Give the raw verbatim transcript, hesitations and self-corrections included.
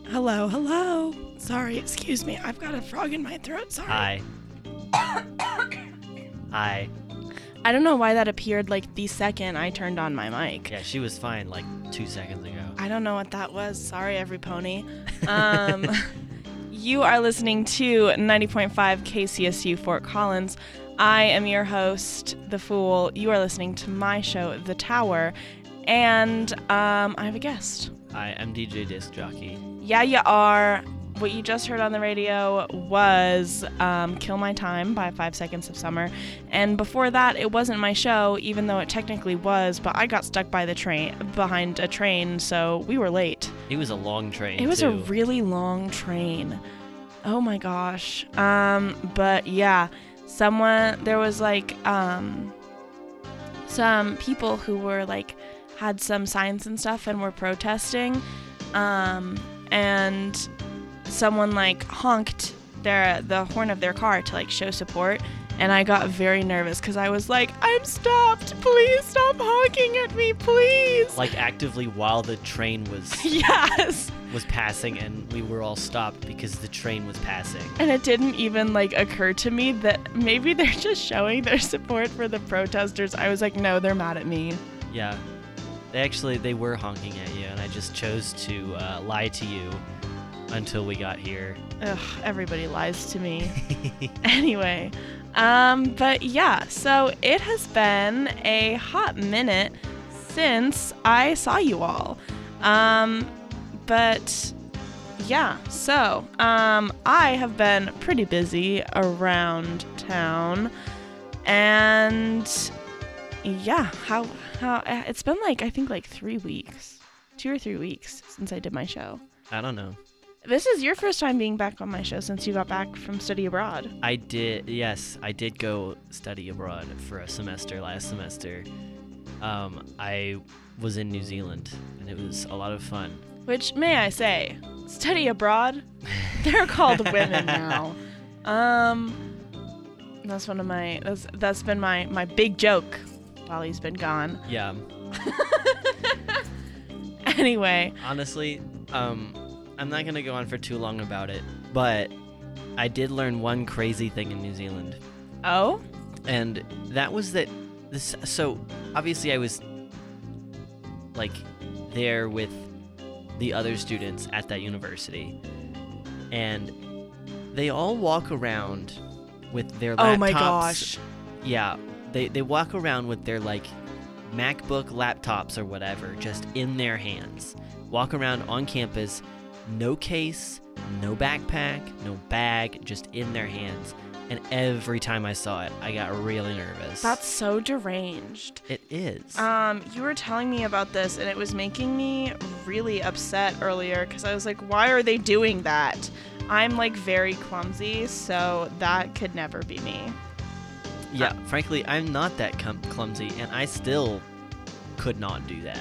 Hello, hello. Sorry, excuse me. I've got a frog in my throat. Sorry. Hi. Hi. I don't know why that appeared like the second I turned on my mic. Yeah, she was fine like two seconds ago. I don't know what that was. Sorry, every pony. Um, you are listening to ninety point five K C S U Fort Collins. I am your host, The Fool. You are listening to my show, The Tower. And um, I have a guest. Hi, I'm D J Disc Jockey. Yeah, you are. What you just heard on the radio was um, Kill My Time by Five Seconds of Summer. And before that, it wasn't my show, even though it technically was, but I got stuck by the train behind a train, so we were late. It was a long train, It was too. a really long train. Oh my gosh. Um, but yeah, someone, there was like um, some people who were like, had some signs and stuff and were protesting. Um, and someone like honked their the horn of their car to like show support, and I got very nervous because I was like, I'm stopped, please stop honking at me, please. Like actively while the train was Yes. was passing, and we were all stopped because the train was passing. And it didn't even like occur to me that maybe they're just showing their support for the protesters. I was like, no, they're mad at me. Yeah, they actually they were honking at you, and I just chose to uh, lie to you until we got here. Ugh, everybody lies to me. Anyway, um, but yeah, so it has been a hot minute since I saw you all. Um, but yeah, so um, I have been pretty busy around town, and yeah, how how it's been like I think like three weeks, two or three weeks since I did my show. I don't know. This is your first time being back on my show since you got back from study abroad. I did, yes, I did go study abroad for a semester last semester. Um, I was in New Zealand, and it was a lot of fun. Which, may I say, study abroad, they're called women now. Um, that's one of my, that's, that's been my, my big joke while he's been gone. Yeah. Anyway. Honestly, um... I'm not going to go on for too long about it, but I did learn one crazy thing in New Zealand. Oh? And that was that this so obviously I was like there with the other students at that university, and they all walk around with their laptops. Oh my gosh. Yeah, they they walk around with their like MacBook laptops or whatever just in their hands. Walk around on campus. No case, no backpack, no bag, just in their hands. And every time I saw it, I got really nervous. That's so deranged. It is. Um, you were telling me about this, and it was making me really upset earlier because I was like, why are they doing that? I'm like very clumsy, so that could never be me. Yeah, uh, frankly, I'm not that com- clumsy, and I still could not do that.